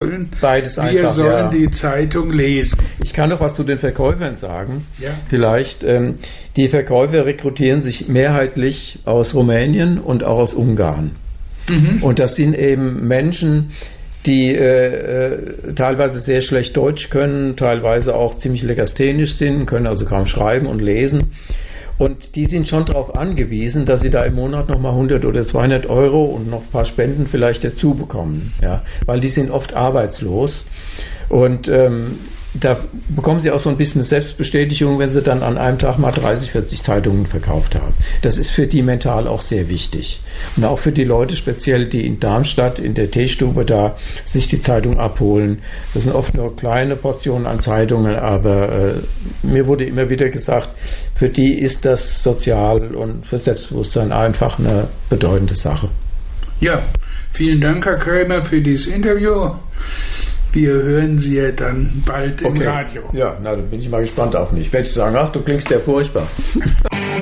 sollen. Beides einfach, wir sollen die Zeitung lesen. Ich kann noch was zu den Verkäufern sagen. Ja. Vielleicht. Die Verkäufer rekrutieren sich mehrheitlich aus Rumänien und auch aus Ungarn. Und das sind eben Menschen, die teilweise sehr schlecht Deutsch können, teilweise auch ziemlich legasthenisch sind, können also kaum schreiben und lesen. Und die sind schon darauf angewiesen, dass sie da im Monat nochmal 100 oder 200 Euro und noch ein paar Spenden vielleicht dazu bekommen. Ja? Weil die sind oft arbeitslos. Und da bekommen sie auch so ein bisschen Selbstbestätigung, wenn sie dann an einem Tag mal 30, 40 Zeitungen verkauft haben. Das ist für die mental auch sehr wichtig. Und auch für die Leute speziell, die in Darmstadt in der Teestube da sich die Zeitung abholen. Das sind oft nur kleine Portionen an Zeitungen, aber mir wurde immer wieder gesagt, für die ist das sozial und für Selbstbewusstsein einfach eine bedeutende Sache. Ja, vielen Dank, Herr Krämer, für dieses Interview. Wir hören Sie ja dann bald im Radio. Ja, na, dann bin ich mal gespannt auf mich. Werde ich sagen, ach, du klingst ja furchtbar.